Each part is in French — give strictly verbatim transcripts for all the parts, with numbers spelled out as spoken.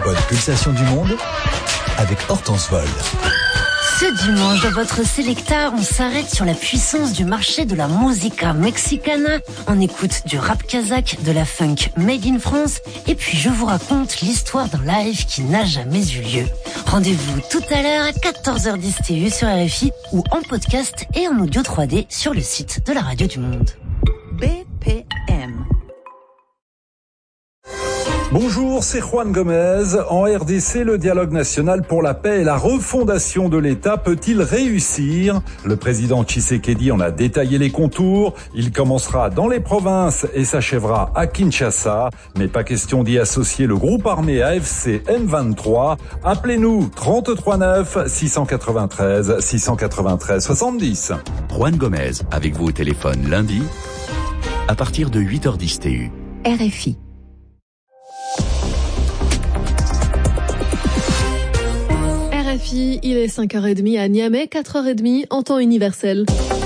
Bonne pulsation du monde avec Hortense Vol. Ce dimanche, dans votre Selecta, on s'arrête sur la puissance du marché de la musica mexicana. On écoute du rap kazakh, de la funk made in France. Et puis, je vous raconte l'histoire d'un live qui n'a jamais eu lieu. Rendez-vous tout à l'heure à quatorze heures dix T U sur R F I ou en podcast et en audio trois D sur le site de la Radio du Monde. B P M. Bonjour, c'est Juan Gomez. En R D C, le dialogue national pour la paix et la refondation de l'État peut-il réussir ? Le président Tshisekedi en a détaillé les contours. Il commencera dans les provinces et s'achèvera à Kinshasa. Mais pas question d'y associer le groupe armé A F C M vingt-trois. Appelez-nous trente-trois neuf six cent quatre-vingt-treize six cent quatre-vingt-treize soixante-dix. Juan Gomez avec vous au téléphone lundi à partir de huit heures dix T U. R F I. R F I, il est cinq heures trente à Niamey, quatre heures trente en temps universel.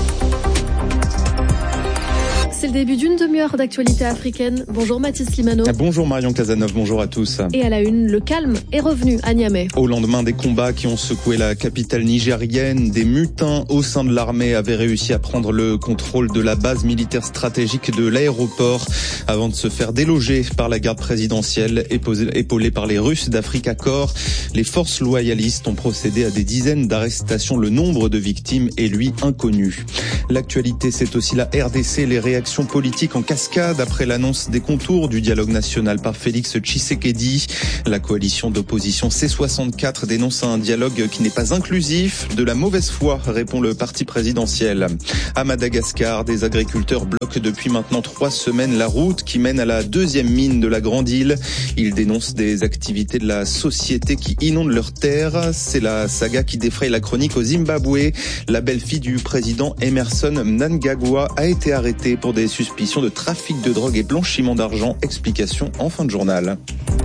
C'est le début d'une demi-heure d'actualité africaine. Bonjour Mathis Limano. Bonjour Marion Cazeneuve, bonjour à tous. Et à la une, le calme est revenu à Niamey. Au lendemain des combats qui ont secoué la capitale nigérienne, des mutins au sein de l'armée avaient réussi à prendre le contrôle de la base militaire stratégique de l'aéroport avant de se faire déloger par la garde présidentielle épaulée par les Russes d'Africa Corps. Les forces loyalistes ont procédé à des dizaines d'arrestations. Le nombre de victimes est lui inconnu. L'actualité, c'est aussi la R D C, les réactions politique en cascade après l'annonce des contours du dialogue national par Félix Tshisekedi. La coalition d'opposition C soixante-quatre dénonce un dialogue qui n'est pas inclusif. De la mauvaise foi, répond le parti présidentiel. À Madagascar, des agriculteurs bloquent depuis maintenant trois semaines la route qui mène à la deuxième mine de la Grande Île. Ils dénoncent des activités de la société qui inondent leurs terres. C'est la saga qui défraye la chronique au Zimbabwe. La belle-fille du président Emerson Mnangagwa a été arrêtée pour des suspicions de trafic de drogue et blanchiment d'argent. Explication en fin de journal.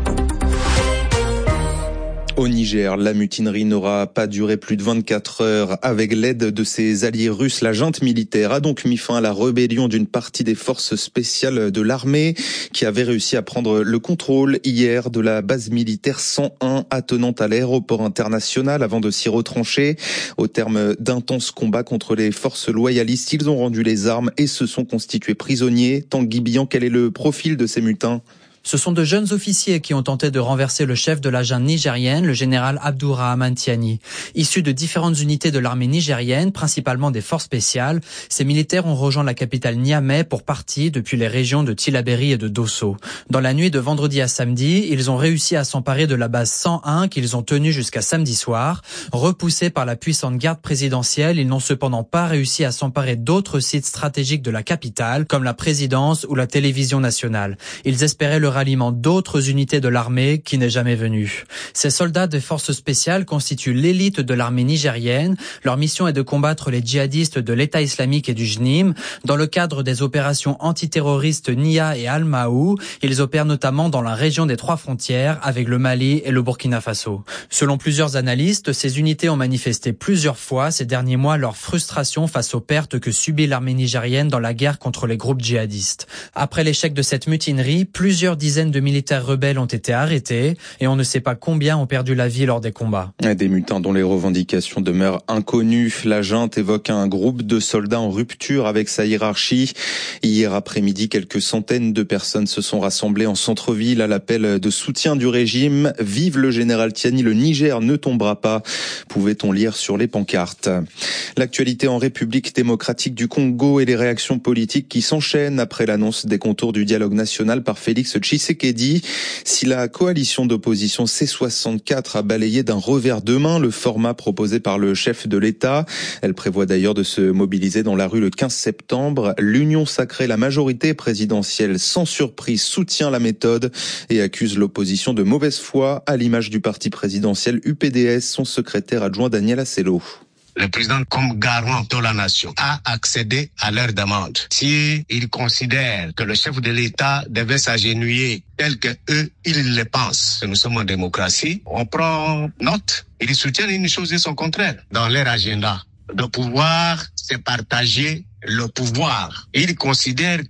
Au Niger, la mutinerie n'aura pas duré plus de vingt-quatre heures. Avec l'aide de ses alliés russes, la junte militaire a donc mis fin à la rébellion d'une partie des forces spéciales de l'armée qui avait réussi à prendre le contrôle hier de la base militaire cent un attenante à l'aéroport international avant de s'y retrancher. Au terme d'intenses combats contre les forces loyalistes, ils ont rendu les armes et se sont constitués prisonniers. Tanguy Bian, quel est le profil de ces mutins ? Ce sont de jeunes officiers qui ont tenté de renverser le chef de la junte nigérienne, le général Abdourahmane Tiani. Issus de différentes unités de l'armée nigérienne, principalement des forces spéciales, ces militaires ont rejoint la capitale Niamey pour partie depuis les régions de Tillabéri et de Dosso. Dans la nuit de vendredi à samedi, ils ont réussi à s'emparer de la base cent un qu'ils ont tenue jusqu'à samedi soir. Repoussés par la puissante garde présidentielle, ils n'ont cependant pas réussi à s'emparer d'autres sites stratégiques de la capitale, comme la présidence ou la télévision nationale. Ils espéraient le ralliement d'autres unités de l'armée qui n'est jamais venu. Ces soldats des forces spéciales constituent l'élite de l'armée nigérienne. Leur mission est de combattre les djihadistes de l'État islamique et du J N I M. Dans le cadre des opérations antiterroristes N I A et Al-Maou, ils opèrent notamment dans la région des trois frontières avec le Mali et le Burkina Faso. Selon plusieurs analystes, ces unités ont manifesté plusieurs fois ces derniers mois leur frustration face aux pertes que subit l'armée nigérienne dans la guerre contre les groupes djihadistes. Après l'échec de cette mutinerie, plusieurs dizaines de militaires rebelles ont été arrêtés et on ne sait pas combien ont perdu la vie lors des combats. Des mutins dont les revendications demeurent inconnues. La junte évoque un groupe de soldats en rupture avec sa hiérarchie. Hier après-midi, quelques centaines de personnes se sont rassemblées en centre-ville à l'appel de soutien du régime. Vive le général Tiani, le Niger ne tombera pas, pouvait-on lire sur les pancartes. L'actualité en République démocratique du Congo et les réactions politiques qui s'enchaînent après l'annonce des contours du dialogue national par Félix Tshisekedi. Si la coalition d'opposition C soixante-quatre a balayé d'un revers de main le format proposé par le chef de l'État, elle prévoit d'ailleurs de se mobiliser dans la rue le quinze septembre. L'Union sacrée, la majorité présidentielle, sans surprise, soutient la méthode et accuse l'opposition de mauvaise foi, à l'image du parti présidentiel U P D S, son secrétaire adjoint Daniel Assello. Le président, comme garant de la nation, a accédé à leur demande. Si ils considèrent que le chef de l'État devait s'agenouiller tel que eux, ils le pensent, nous sommes en démocratie, on prend note. Ils soutiennent une chose et son contraire dans leur agenda. Le pouvoir, c'est partager le pouvoir. Ils considèrent que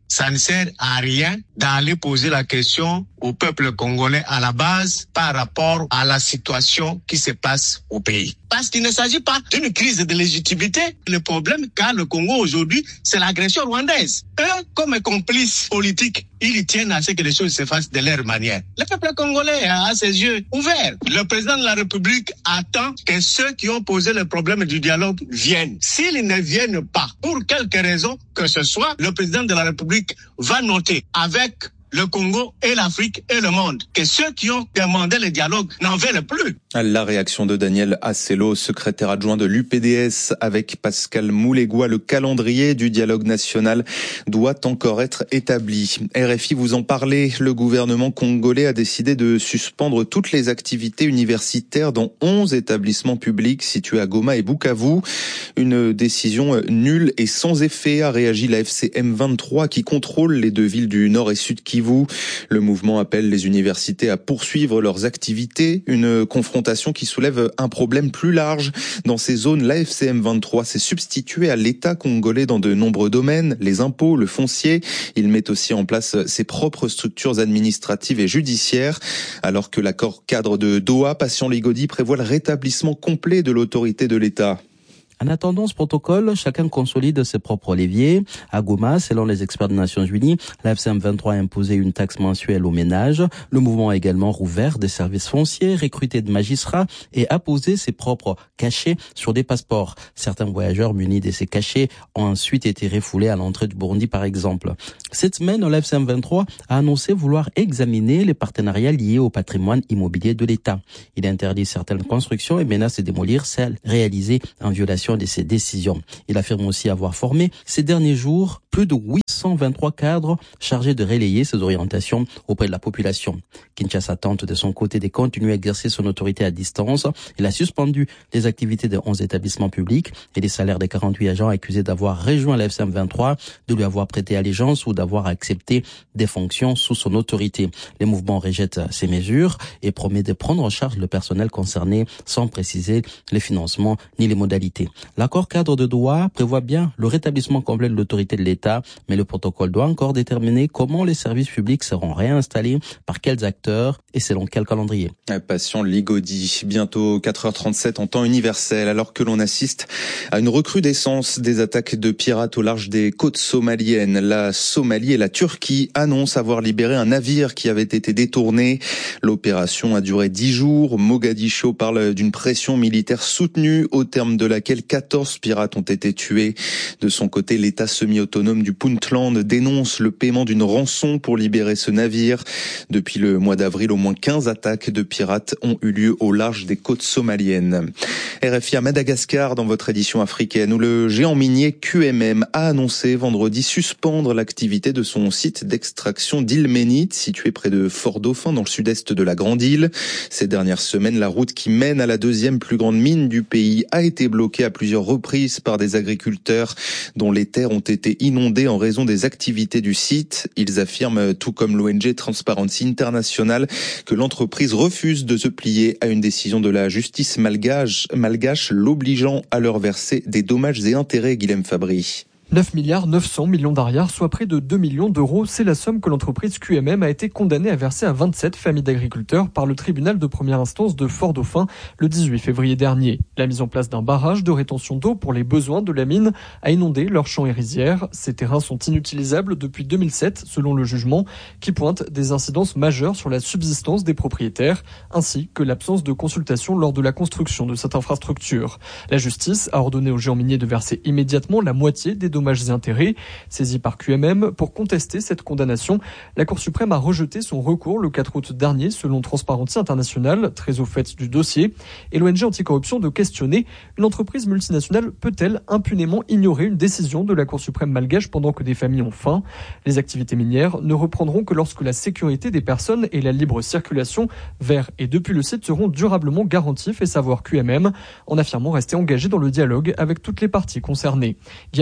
ça ne sert à rien d'aller poser la question au peuple congolais à la base par rapport à la situation qui se passe au pays. Parce qu'il ne s'agit pas d'une crise de légitimité. Le problème qu'a le Congo aujourd'hui, c'est l'agression rwandaise. Eux, comme complices politiques, ils tiennent à ce que les choses se fassent de leur manière. Le peuple congolais a ses yeux ouverts. Le président de la République attend que ceux qui ont posé le problème du dialogue viennent. S'ils ne viennent pas, pour quelque raison que ce soit, le président de la République va noter avec le Congo et l'Afrique et le monde que ceux qui ont demandé le dialogue n'en veulent plus. La réaction de Daniel Assello, secrétaire adjoint de l'U P D S, avec Pascal Moulégois. Le calendrier du dialogue national doit encore être établi. R F I vous en parlez, le gouvernement congolais a décidé de suspendre toutes les activités universitaires dans onze établissements publics situés à Goma et Bukavu. Une décision nulle et sans effet, a réagi la F C M vingt-trois qui contrôle les deux villes du Nord et Sud Kivu. Le mouvement appelle les universités à poursuivre leurs activités, une confrontation qui soulève un problème plus large. Dans ces zones, la F C M vingt-trois s'est substituée à l'État congolais dans de nombreux domaines, les impôts, le foncier. Il met aussi en place ses propres structures administratives et judiciaires. Alors que l'accord cadre de Doha, Patient Ligodi, prévoit le rétablissement complet de l'autorité de l'État. En attendant ce protocole, chacun consolide ses propres leviers. À Goma, selon les experts des Nations Unies, la F C M vingt-trois a imposé une taxe mensuelle aux ménages. Le mouvement a également rouvert des services fonciers, recruté de magistrats et apposé ses propres cachets sur des passeports. Certains voyageurs munis de ces cachets ont ensuite été refoulés à l'entrée du Burundi, par exemple. Cette semaine, la F C M vingt-trois a annoncé vouloir examiner les partenariats liés au patrimoine immobilier de l'État. Il interdit certaines constructions et menace de démolir celles réalisées en violation de ces décisions. Il affirme aussi avoir formé ces derniers jours plus de huit cent vingt-trois cadres chargés de relayer ses orientations auprès de la population. Kinshasa tente de son côté de continuer à exercer son autorité à distance. Il a suspendu les activités de onze établissements publics et les salaires des quarante-huit agents accusés d'avoir rejoint la F C M vingt-trois, de lui avoir prêté allégeance ou d'avoir accepté des fonctions sous son autorité. Les mouvements rejettent ces mesures et promet de prendre en charge le personnel concerné sans préciser les financements ni les modalités. L'accord cadre de Doha prévoit bien le rétablissement complet de l'autorité de l'État, mais le protocole doit encore déterminer comment les services publics seront réinstallés, par quels acteurs et selon quel calendrier. Patient Ligodi, bientôt quatre heures trente-sept en temps universel, alors que l'on assiste à une recrudescence des attaques de pirates au large des côtes somaliennes. La Somalie et la Turquie annoncent avoir libéré un navire qui avait été détourné. L'opération a duré dix jours. Mogadiscio parle d'une pression militaire soutenue au terme de laquelle quatorze pirates ont été tués. De son côté, l'État semi-autonome du Puntland dénonce le paiement d'une rançon pour libérer ce navire. Depuis le mois d'avril, au moins quinze attaques de pirates ont eu lieu au large des côtes somaliennes. R F I à Madagascar dans votre édition africaine où le géant minier Q M M a annoncé vendredi suspendre l'activité de son site d'extraction d'ilménite situé près de Fort-Dauphin dans le sud-est de la Grande Île. Ces dernières semaines, la route qui mène à la deuxième plus grande mine du pays a été bloquée à plusieurs reprises par des agriculteurs dont les terres ont été inondées en raison des activités du site. Ils affirment, tout comme l'O N G Transparency International, que l'entreprise refuse de se plier à une décision de la justice malgache, malgache l'obligeant à leur verser des dommages et intérêts. Guilhem Fabry. neuf milliards neuf cents millions d'ariars, soit près de deux millions d'euros. C'est la somme que l'entreprise Q M M a été condamnée à verser à vingt-sept familles d'agriculteurs par le tribunal de première instance de Fort-Dauphin le dix-huit février dernier. La mise en place d'un barrage de rétention d'eau pour les besoins de la mine a inondé leurs champs et rizières. Ces terrains sont inutilisables depuis deux mille sept, selon le jugement, qui pointe des incidences majeures sur la subsistance des propriétaires, ainsi que l'absence de consultation lors de la construction de cette infrastructure. La justice a ordonné aux géants miniers de verser immédiatement la moitié des dommages et intérêts. Saisie par Q M M pour contester cette condamnation, la Cour suprême a rejeté son recours le quatre août dernier, selon Transparency International, très au fait du dossier. Et l'O N G anticorruption de questionner, une entreprise multinationale peut-elle impunément ignorer une décision de la Cour suprême malgache pendant que des familles ont faim? Les activités minières ne reprendront que lorsque la sécurité des personnes et la libre circulation vers et depuis le site seront durablement garanties, fait savoir Q M M, en affirmant rester engagé dans le dialogue avec toutes les parties concernées. Guillaume Fabry,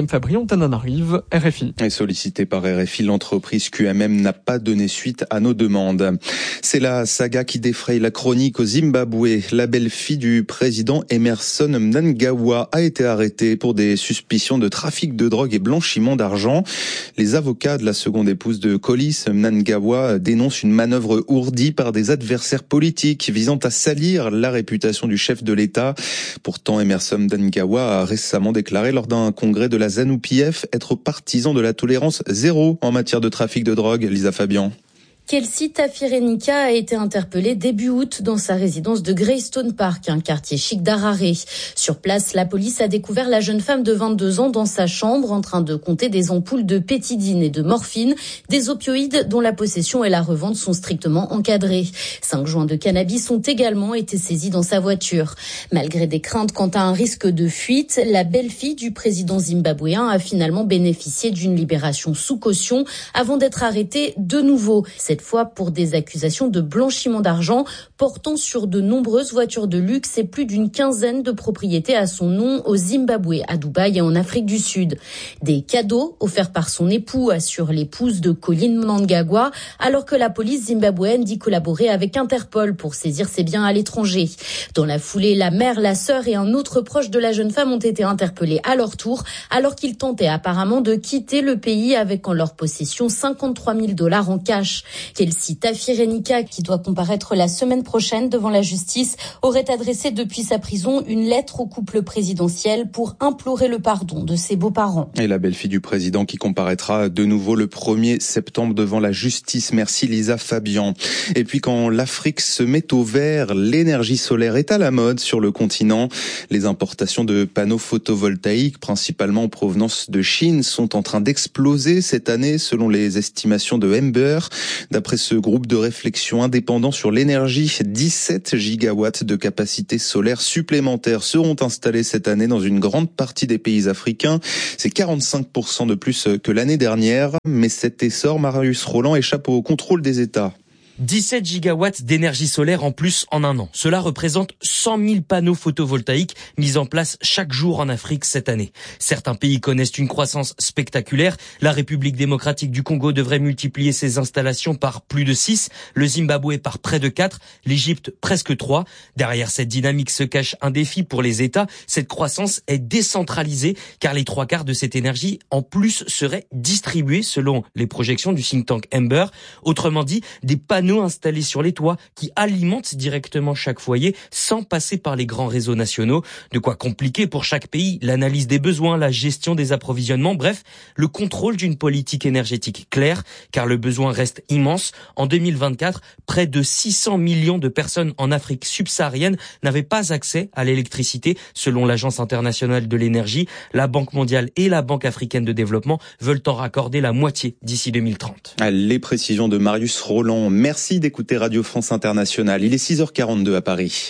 d'Antananarive, R F I. Et sollicité par R F I, l'entreprise Q M M n'a pas donné suite à nos demandes. C'est la saga qui défraye la chronique au Zimbabwe. La belle-fille du président Emerson Mnangagwa a été arrêtée pour des suspicions de trafic de drogue et blanchiment d'argent. Les avocats de la seconde épouse de Collis Mnangagwa dénoncent une manœuvre ourdie par des adversaires politiques visant à salir la réputation du chef de l'État. Pourtant, Emerson Mnangagwa a récemment déclaré lors d'un congrès de la ZANU-P F être partisan de la tolérance zéro en matière de trafic de drogue. Lisa Fabian. Kelsey Tafirenika a été interpellée début août dans sa résidence de Greystone Park, un quartier chic d'Harare. Sur place, la police a découvert la jeune femme de vingt-deux ans dans sa chambre en train de compter des ampoules de pétidine et de morphine, des opioïdes dont la possession et la revente sont strictement encadrées. Cinq joints de cannabis ont également été saisis dans sa voiture. Malgré des craintes quant à un risque de fuite, la belle-fille du président zimbabwéen a finalement bénéficié d'une libération sous caution avant d'être arrêtée de nouveau. Cette fois pour des accusations de blanchiment d'argent portant sur de nombreuses voitures de luxe et plus d'une quinzaine de propriétés à son nom au Zimbabwe, à Dubaï et en Afrique du Sud. Des cadeaux offerts par son époux assure l'épouse de Colin Mnangagwa, alors que la police zimbabwéenne dit collaborer avec Interpol pour saisir ses biens à l'étranger. Dans la foulée, la mère, la sœur et un autre proche de la jeune femme ont été interpellés à leur tour, alors qu'ils tentaient apparemment de quitter le pays avec en leur possession cinquante-trois mille dollars en cash. Kelsey Tafirenika, qui doit comparaître la semaine prochaine devant la justice, aurait adressé depuis sa prison une lettre au couple présidentiel pour implorer le pardon de ses beaux-parents. Et la belle-fille du président qui comparaîtra de nouveau le premier septembre devant la justice. Merci Lisa Fabian. Et puis quand l'Afrique se met au vert, l'énergie solaire est à la mode sur le continent. Les importations de panneaux photovoltaïques, principalement en provenance de Chine, sont en train d'exploser cette année selon les estimations de Ember. D'après ce groupe de réflexion indépendant sur l'énergie, dix-sept gigawatts de capacité solaire supplémentaires seront installés cette année dans une grande partie des pays africains. C'est quarante-cinq pour cent de plus que l'année dernière. Mais cet essor, Marius Roland, échappe au contrôle des États. dix-sept gigawatts d'énergie solaire en plus en un an. Cela représente cent mille panneaux photovoltaïques mis en place chaque jour en Afrique cette année. Certains pays connaissent une croissance spectaculaire. La République démocratique du Congo devrait multiplier ses installations par plus de six, le Zimbabwe par près de quatre, l'Égypte presque trois. Derrière cette dynamique se cache un défi pour les États. Cette croissance est décentralisée car les trois quarts de cette énergie en plus seraient distribués selon les projections du think tank Ember. Autrement dit, des panneaux installés sur les toits qui alimentent directement chaque foyer sans passer par les grands réseaux nationaux. De quoi compliquer pour chaque pays l'analyse des besoins, la gestion des approvisionnements, bref, le contrôle d'une politique énergétique claire, car le besoin reste immense. En deux mille vingt-quatre, près de six cents millions de personnes en Afrique subsaharienne n'avaient pas accès à l'électricité, selon l'Agence internationale de l'énergie. La Banque mondiale et la Banque africaine de développement veulent en raccorder la moitié d'ici deux mille trente. Les précisions de Marius Roland. Merci d'écouter Radio France Internationale. Il est six heures quarante-deux à Paris.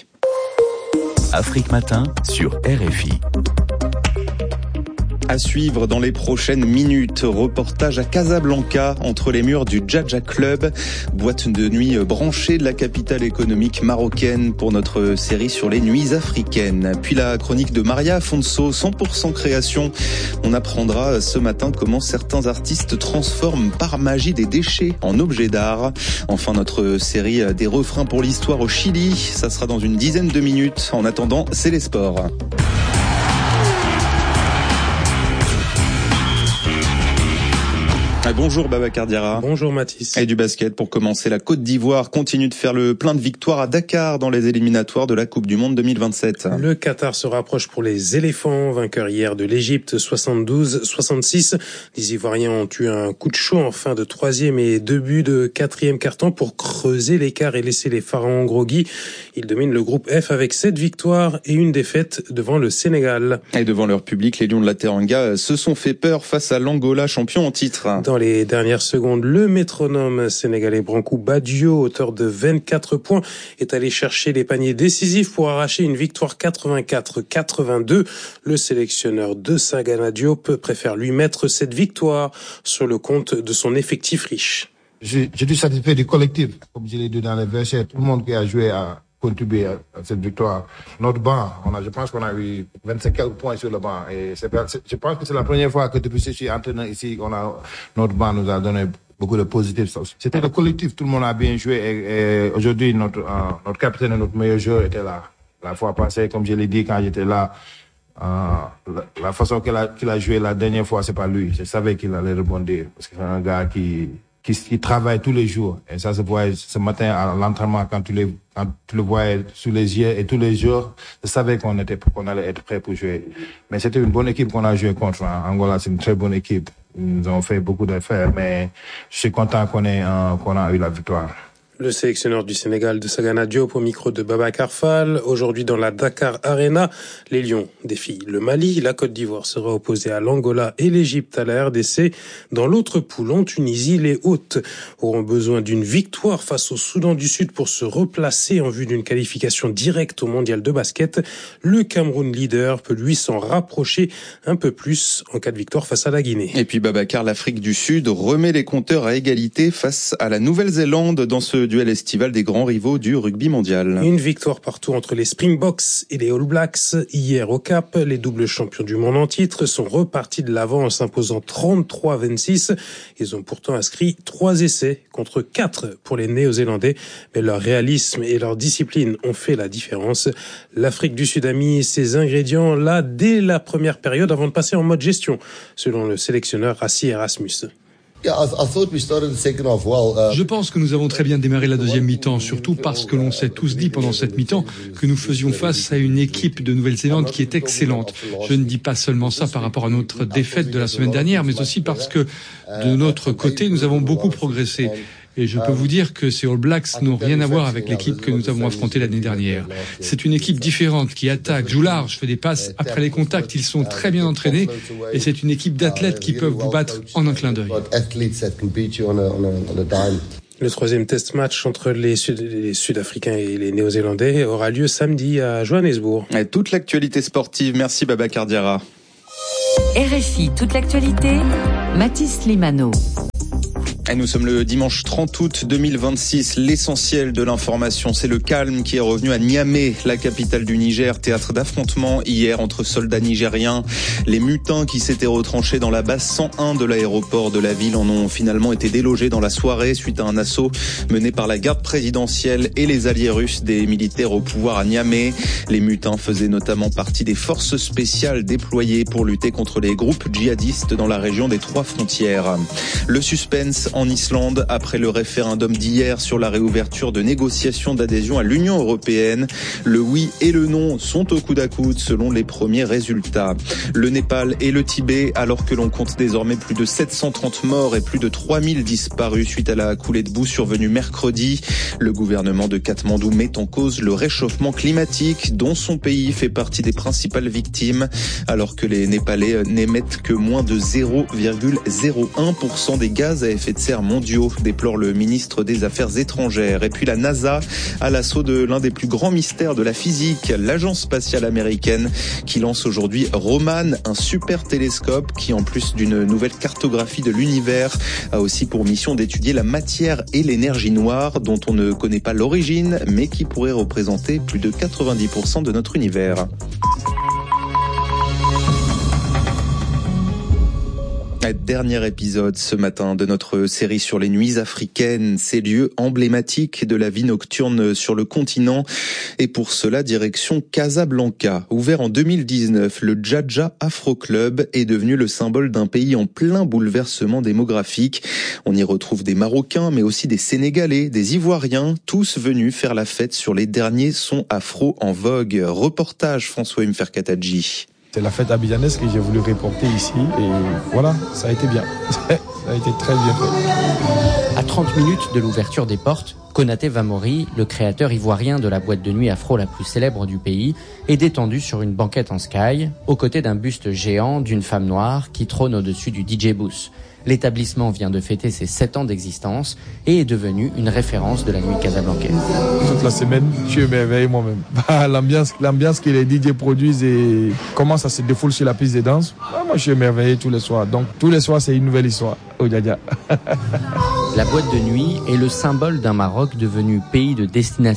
Afrique Matin sur R F I. À suivre dans les prochaines minutes, reportage à Casablanca, entre les murs du Djadja Club, boîte de nuit branchée de la capitale économique marocaine pour notre série sur les nuits africaines. Puis la chronique de Maria Afonso, cent pour cent création. On apprendra ce matin comment certains artistes transforment par magie des déchets en objets d'art. Enfin, notre série des refrains pour l'histoire au Chili, ça sera dans une dizaine de minutes. En attendant, c'est les sports. Bonjour Babacar Diarra. Bonjour Mathis. Et du basket pour commencer, la Côte d'Ivoire continue de faire le plein de victoires à Dakar dans les éliminatoires de la Coupe du Monde deux mille vingt-sept. Le Qatar se rapproche pour les éléphants, vainqueurs hier de l'Égypte soixante-douze soixante-six. Les Ivoiriens ont eu un coup de chaud en fin de troisième et deux buts de quatrième quart-temps pour creuser l'écart et laisser les pharaons groggy. Ils dominent le groupe F avec sept victoires et une défaite devant le Sénégal. Et devant leur public, les Lions de la Teranga se sont fait peur face à l'Angola, champion en titre. Dans les dernières secondes, le métronome sénégalais Brankou Badio, auteur de vingt-quatre points, est allé chercher les paniers décisifs pour arracher une victoire quatre-vingt-quatre quatre-vingt-deux. Le sélectionneur de Sagana Diop préfère lui mettre cette victoire sur le compte de son effectif riche. Je, je suis satisfait du collectif, comme je l'ai dit dans les versets. Tout le monde qui a joué a, contribué à cette victoire. Notre banc, on a, je pense qu'on a eu vingt-cinq quelques points sur le banc. Et c'est, c'est, je pense que c'est la première fois que depuis que je suis entraîneur ici, on a, notre banc nous a donné beaucoup de positifs. C'était le collectif, tout le monde a bien joué. Et, et aujourd'hui, notre, euh, notre capitaine et notre meilleur joueur était là. La fois passée, comme je l'ai dit quand j'étais là, euh, la, la façon qu'il a, qu'il a joué la dernière fois, c'est pas lui. Je savais qu'il allait rebondir. Parce que c'est un gars qui, qui, qui travaille tous les jours. Et ça se voit ce matin à l'entraînement quand tu, les, quand tu le voyais sous les yeux. Et tous les jours, je savais qu'on était, qu'on allait être prêt pour jouer. Mais c'était une bonne équipe qu'on a joué contre. Angola, c'est une très bonne équipe. Ils ont fait beaucoup d'affaires, mais je suis content qu'on ait, euh, qu'on a eu la victoire. Le sélectionneur du Sénégal de Sagana Diop au micro de Babacar Fall. Aujourd'hui dans la Dakar Arena, les Lions défient le Mali. La Côte d'Ivoire sera opposée à l'Angola et l'Égypte à la R D C. Dans l'autre poule, en Tunisie, les Hôtes auront besoin d'une victoire face au Soudan du Sud pour se replacer en vue d'une qualification directe au mondial de basket. Le Cameroun leader peut lui s'en rapprocher un peu plus en cas de victoire face à la Guinée. Et puis Babacar, l'Afrique du Sud remet les compteurs à égalité face à la Nouvelle-Zélande dans ce duel estival des grands rivaux du rugby mondial. Une victoire partout entre les Springboks et les All Blacks. Hier au Cap, les doubles champions du monde en titre sont repartis de l'avant en s'imposant trente-trois à vingt-six. Ils ont pourtant inscrit trois essais contre quatre pour les Néo-Zélandais. Mais leur réalisme et leur discipline ont fait la différence. L'Afrique du Sud a mis ses ingrédients là dès la première période avant de passer en mode gestion, selon le sélectionneur Rassi Erasmus. Je pense que nous avons très bien démarré la deuxième mi-temps, surtout parce que l'on s'est tous dit pendant cette mi-temps que nous faisions face à une équipe de Nouvelle-Zélande qui est excellente. Je ne dis pas seulement ça par rapport à notre défaite de la semaine dernière, mais aussi parce que de notre côté, nous avons beaucoup progressé. Et je peux vous dire que ces All Blacks n'ont rien à voir avec l'équipe que nous avons affrontée l'année dernière. C'est une équipe différente qui attaque, joue large, fait des passes après les contacts. Ils sont très bien entraînés et c'est une équipe d'athlètes qui peuvent vous battre en un clin d'œil. Le troisième test match entre les, Sud- les Sud-Africains et les Néo-Zélandais aura lieu samedi à Johannesburg. Et toute l'actualité sportive, merci Babacar Diarra. R F I, toute l'actualité, Mathis Limano. Et nous sommes le dimanche trente août deux mille vingt-six. L'essentiel de l'information, c'est le calme qui est revenu à Niamey, la capitale du Niger, théâtre d'affrontements hier entre soldats nigériens. Les mutins qui s'étaient retranchés dans la base cent un de l'aéroport de la ville en ont finalement été délogés dans la soirée suite à un assaut mené par la garde présidentielle et les alliés russes des militaires au pouvoir à Niamey. Les mutins faisaient notamment partie des forces spéciales déployées pour lutter contre les groupes djihadistes dans la région des trois frontières. Le suspense en Islande après le référendum d'hier sur la réouverture de négociations d'adhésion à l'Union européenne. Le oui et le non sont au coude à coude selon les premiers résultats. Le Népal et le Tibet, alors que l'on compte désormais plus de sept cent trente morts et plus de trois mille disparus suite à la coulée de boue survenue mercredi. Le gouvernement de Katmandou met en cause le réchauffement climatique dont son pays fait partie des principales victimes, alors que les Népalais n'émettent que moins de zéro virgule zéro un pour cent des gaz à effet de serre mondiaux, déplore le ministre des Affaires étrangères. Et puis la NASA à l'assaut de l'un des plus grands mystères de la physique, l'agence spatiale américaine qui lance aujourd'hui Roman, un super télescope qui, en plus d'une nouvelle cartographie de l'univers, a aussi pour mission d'étudier la matière et l'énergie noire dont on ne connaît pas l'origine, mais qui pourrait représenter plus de quatre-vingt-dix pour cent de notre univers. Dernier épisode ce matin de notre série sur les nuits africaines, ces lieux emblématiques de la vie nocturne sur le continent. Et pour cela, direction Casablanca. Ouvert en deux mille dix-neuf, le Djadja Afro Club est devenu le symbole d'un pays en plein bouleversement démographique. On y retrouve des Marocains, mais aussi des Sénégalais, des Ivoiriens, tous venus faire la fête sur les derniers sons afro en vogue. Reportage François Mferkatadji. C'est la fête abidjanaise que j'ai voulu reporter ici et voilà, ça a été bien. Ça a été très bien fait. À trente minutes de l'ouverture des portes, Konaté Vamori, le créateur ivoirien de la boîte de nuit afro la plus célèbre du pays, est détendu sur une banquette en sky, aux côtés d'un buste géant d'une femme noire qui trône au-dessus du D J booth. L'établissement vient de fêter ses sept ans d'existence et est devenu une référence de la nuit casablancaise. Toute la semaine, je suis émerveillé moi-même. l'ambiance, l'ambiance que les D J produisent et comment ça se défoule sur la piste de danse. Moi, je suis émerveillé tous les soirs. Donc, tous les soirs, c'est une nouvelle histoire au Djadja. La boîte de nuit est le symbole d'un Maroc devenu pays de destination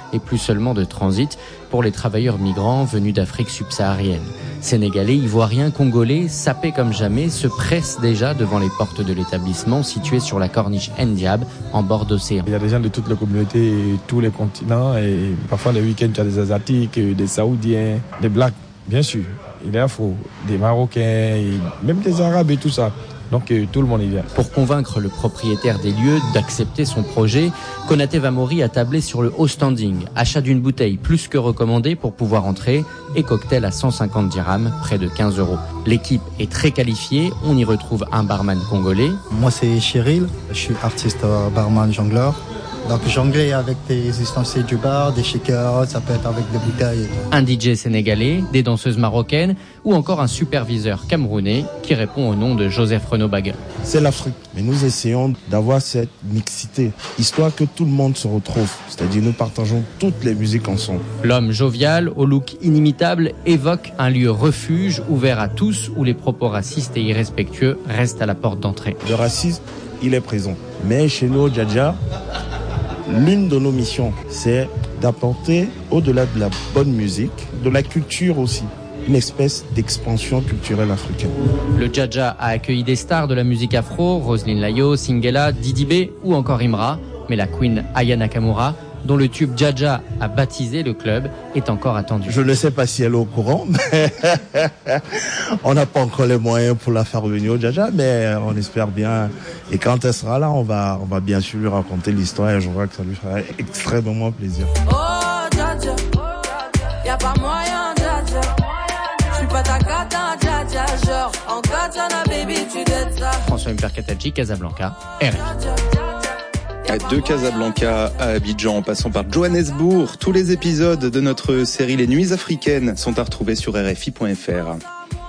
et plus seulement de transit pour les travailleurs migrants venus d'Afrique subsaharienne. Sénégalais, Ivoiriens, Congolais, sapés comme jamais, se pressent déjà devant les portes de l'établissement situé sur la corniche Ndiab, en bord d'océan. Il y a des gens de toutes les communautés, tous les continents, et parfois les week-ends, il y a des Asiatiques, des Saoudiens, des Blacks, bien sûr. Il y a Afro, des Marocains, et même des Arabes et tout ça. Donc euh, tout le monde y vient. Pour convaincre le propriétaire des lieux d'accepter son projet, Konaté Vamori a tablé sur le haut standing. Achat d'une bouteille plus que recommandée pour pouvoir entrer et cocktail à cent cinquante dirhams, près de quinze euros. L'équipe est très qualifiée. On y retrouve un barman congolais. Moi c'est Cyril, je suis artiste barman jongleur. Donc jongler avec des ustensiles du bar, des shakers, ça peut être avec des bouteilles. Un D J sénégalais, des danseuses marocaines ou encore un superviseur camerounais qui répond au nom de Joseph Renaud Baga. C'est l'Afrique, mais nous essayons d'avoir cette mixité, histoire que tout le monde se retrouve. C'est-à-dire nous partageons toutes les musiques ensemble. L'homme jovial, au look inimitable, évoque un lieu refuge ouvert à tous où les propos racistes et irrespectueux restent à la porte d'entrée. Le racisme, il est présent. Mais chez nous, au Djadja, l'une de nos missions, c'est d'apporter, au-delà de la bonne musique, de la culture aussi, une espèce d'expansion culturelle africaine. Le Djadja a accueilli des stars de la musique afro, Roselyne Layo, Singela, Didi B ou encore Imra, mais la queen Aya Nakamura, dont le tube Djadja a baptisé le club, est encore attendu. Je ne sais pas si elle est au courant, mais on n'a pas encore les moyens pour la faire venir au Djadja, mais on espère bien. Et quand elle sera là, on va, on va bien sûr lui raconter l'histoire et je vois que ça lui fera extrêmement plaisir. Oh Djadja, y a pas moyen Djadja, je suis pas ta cata Djadja, genre en katana baby tu dettes ça. François Mperkataji, Casablanca, R F I. De Casablanca à Abidjan, en passant par Johannesburg, tous les épisodes de notre série Les Nuits africaines sont à retrouver sur R F I point F R.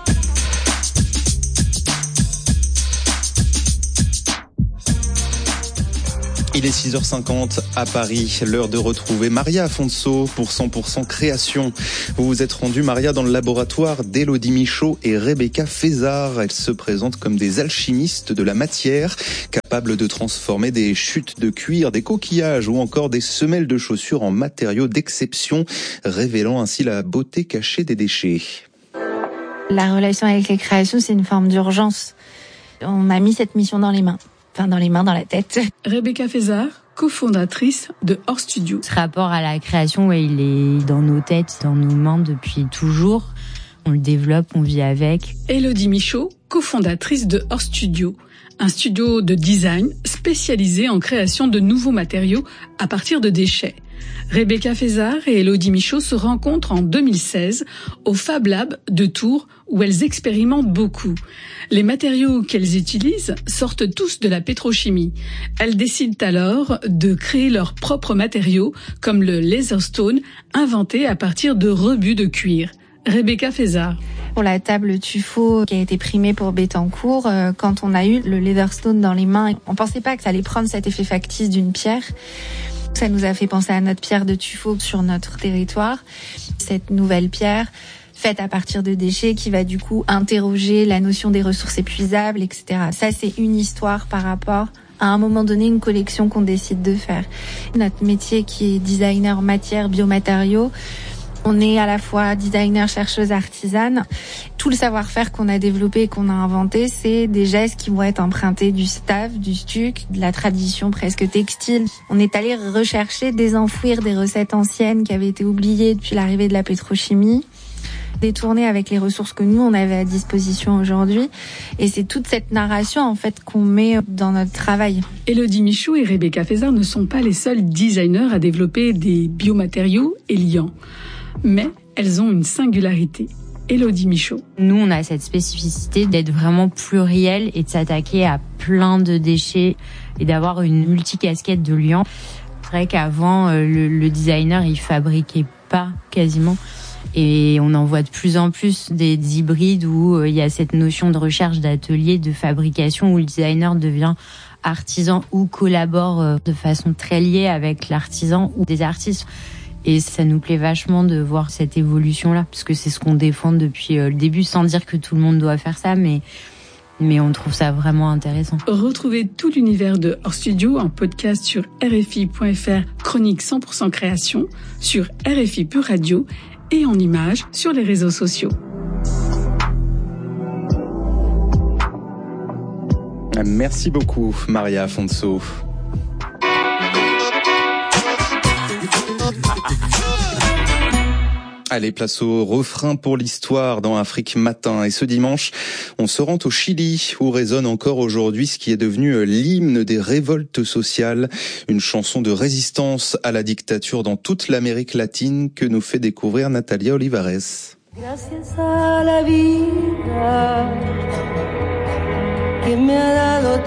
Il est six heures cinquante à Paris, l'heure de retrouver Maria Afonso pour cent pour cent création. Vous vous êtes rendu, Maria, dans le laboratoire d'Élodie Michaud et Rebecca Fézard. Elles se présentent comme des alchimistes de la matière, capables de transformer des chutes de cuir, des coquillages ou encore des semelles de chaussures en matériaux d'exception, révélant ainsi la beauté cachée des déchets. La relation avec les créations, c'est une forme d'urgence. On m'a mis cette mission dans les mains. Enfin, dans les mains, dans la tête. Rebecca Fézard, cofondatrice de Hors Studio. Ce rapport à la création, ouais, il est dans nos têtes, dans nos mains depuis toujours. On le développe, on vit avec. Élodie Michaud, cofondatrice de Hors Studio, un studio de design spécialisé en création de nouveaux matériaux à partir de déchets. Rebecca Fézard et Élodie Michaud se rencontrent en deux mille seize au Fab Lab de Tours où elles expérimentent beaucoup. Les matériaux qu'elles utilisent sortent tous de la pétrochimie. Elles décident alors de créer leurs propres matériaux comme le Laserstone inventé à partir de rebuts de cuir. Rebecca Fézard. Pour la table tuffeau qui a été primée pour Bettencourt, euh, quand on a eu le Laserstone dans les mains, on pensait pas que ça allait prendre cet effet factice d'une pierre. Ça nous a fait penser à notre pierre de tuffeau sur notre territoire. Cette nouvelle pierre faite à partir de déchets qui va du coup interroger la notion des ressources épuisables, et cetera. Ça, c'est une histoire par rapport à un moment donné, une collection qu'on décide de faire. Notre métier qui est designer matière, biomatériaux, on est à la fois designer, chercheuse, artisane. Tout le savoir-faire qu'on a développé et qu'on a inventé, c'est des gestes qui vont être empruntés du staff, du stuc, de la tradition presque textile. On est allé rechercher, désenfouir des recettes anciennes qui avaient été oubliées depuis l'arrivée de la pétrochimie, détourner avec les ressources que nous, on avait à disposition aujourd'hui. Et c'est toute cette narration, en fait, qu'on met dans notre travail. Élodie Michaud et Rebecca Fézard ne sont pas les seuls designers à développer des biomatériaux et liants. Mais elles ont une singularité. Élodie Michaud. Nous, on a cette spécificité d'être vraiment pluriel et de s'attaquer à plein de déchets et d'avoir une multicasquette de liants. C'est vrai qu'avant, le, le designer, il fabriquait pas quasiment. Et on en voit de plus en plus des hybrides où il y a cette notion de recherche d'atelier, de fabrication, où le designer devient artisan ou collabore de façon très liée avec l'artisan ou des artistes. Et ça nous plaît vachement de voir cette évolution-là, parce que c'est ce qu'on défend depuis le début, sans dire que tout le monde doit faire ça, mais mais on trouve ça vraiment intéressant. Retrouvez tout l'univers de Hors Studio en podcast sur R F I point F R, chronique cent pour cent création, sur R F I Pure Radio et en images sur les réseaux sociaux. Merci beaucoup, Maria Afonso. Allez, place au refrain pour l'histoire dans Afrique Matin. Et ce dimanche, on se rend au Chili, où résonne encore aujourd'hui ce qui est devenu l'hymne des révoltes sociales. Une chanson de résistance à la dictature dans toute l'Amérique latine que nous fait découvrir Natalia Olivares. Gracias a la vida que me ha dado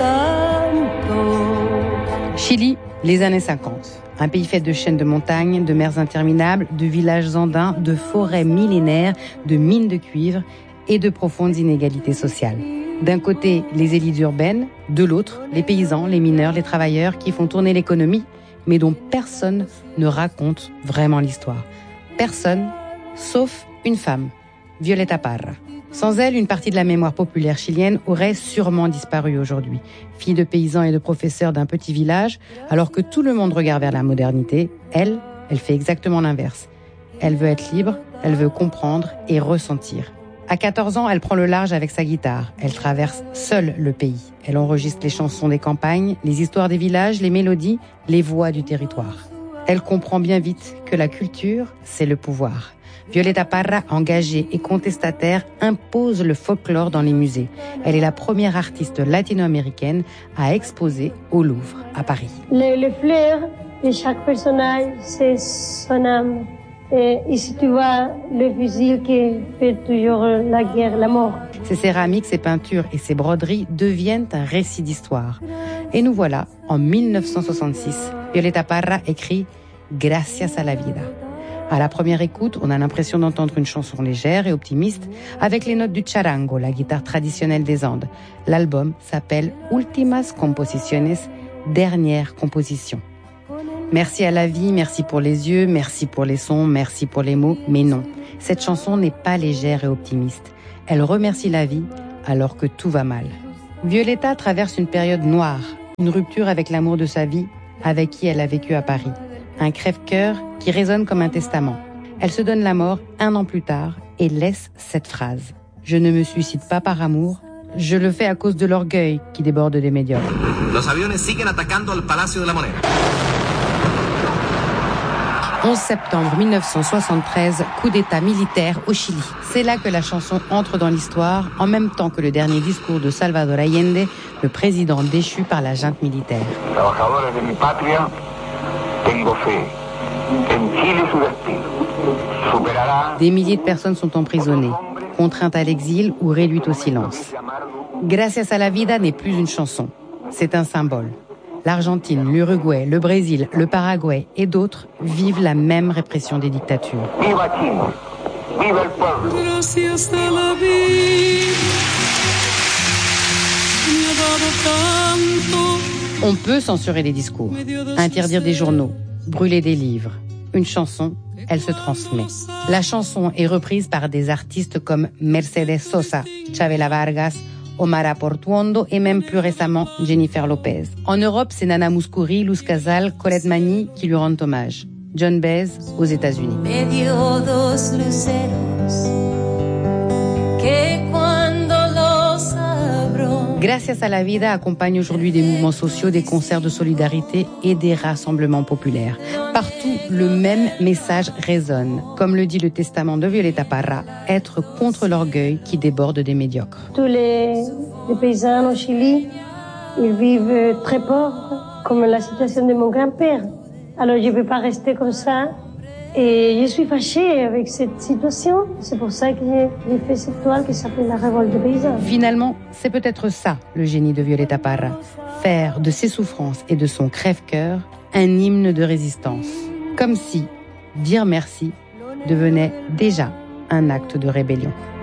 tanto. Chili, les années cinquante. Un pays fait de chaînes de montagnes, de mers interminables, de villages andins, de forêts millénaires, de mines de cuivre et de profondes inégalités sociales. D'un côté, les élites urbaines, de l'autre, les paysans, les mineurs, les travailleurs qui font tourner l'économie, mais dont personne ne raconte vraiment l'histoire. Personne, sauf une femme, Violeta Parra. Sans elle, une partie de la mémoire populaire chilienne aurait sûrement disparu aujourd'hui. Fille de paysans et de professeurs d'un petit village, alors que tout le monde regarde vers la modernité, elle, elle fait exactement l'inverse. Elle veut être libre, elle veut comprendre et ressentir. À quatorze ans, elle prend le large avec sa guitare. Elle traverse seule le pays. Elle enregistre les chansons des campagnes, les histoires des villages, les mélodies, les voix du territoire. Elle comprend bien vite que la culture, c'est le pouvoir. Violeta Parra, engagée et contestataire, impose le folklore dans les musées. Elle est la première artiste latino-américaine à exposer au Louvre, à Paris. Les, les fleurs de chaque personnage, c'est son âme. Et ici, tu vois le fusil qui fait toujours la guerre, la mort. Ses céramiques, ses peintures et ses broderies deviennent un récit d'histoire. Et nous voilà, en mille neuf cent soixante-six, Violeta Parra écrit « Gracias a la vida ». À la première écoute, on a l'impression d'entendre une chanson légère et optimiste avec les notes du charango, la guitare traditionnelle des Andes. L'album s'appelle Últimas Composiciones, dernière composition. Merci à la vie, merci pour les yeux, merci pour les sons, merci pour les mots, mais non, cette chanson n'est pas légère et optimiste. Elle remercie la vie alors que tout va mal. Violeta traverse une période noire, une rupture avec l'amour de sa vie, avec qui elle a vécu à Paris. Un crève-cœur qui résonne comme un testament. Elle se donne la mort un an plus tard et laisse cette phrase. « Je ne me suicide pas par amour, je le fais à cause de l'orgueil qui déborde des médiocres. » Los aviones siguen atacando al Palacio de la Moneda. onze septembre mille neuf cent soixante-treize, coup d'état militaire au Chili. C'est là que la chanson entre dans l'histoire, en même temps que le dernier discours de Salvador Allende, le président déchu par la junte militaire. Trabajadores de mi patria, tengo fe. En Chile su destino. Superará. Des milliers de personnes sont emprisonnées, contraintes à l'exil ou réduites au silence. Gracias a la vida n'est plus une chanson, c'est un symbole. L'Argentine, l'Uruguay, le Brésil, le Paraguay et d'autres vivent la même répression des dictatures. Viva Chile. Viva el pueblo. Gracias a la vida me ha dado tanto. On peut censurer les discours, interdire des journaux, brûler des livres. Une chanson, elle se transmet. La chanson est reprise par des artistes comme Mercedes Sosa, Chavela Vargas, Omar Portuondo et même plus récemment Jennifer Lopez. En Europe, c'est Nana Mouskouri, Luz Casal, Colette Mani qui lui rendent hommage. John Baez aux États-Unis. Gracias a la vida accompagne aujourd'hui des mouvements sociaux, des concerts de solidarité et des rassemblements populaires. Partout, le même message résonne. Comme le dit le testament de Violeta Parra, être contre l'orgueil qui déborde des médiocres. Tous les, les paysans au Chili, ils vivent très pauvres, comme la situation de mon grand-père. Alors je ne peux pas rester comme ça. Et je suis fâchée avec cette situation. C'est pour ça que j'ai fait cette toile qui s'appelle La Révolte des paysans. Finalement, c'est peut-être ça, le génie de Violeta Parra. Faire de ses souffrances et de son crève-cœur un hymne de résistance. Comme si dire merci devenait déjà un acte de rébellion.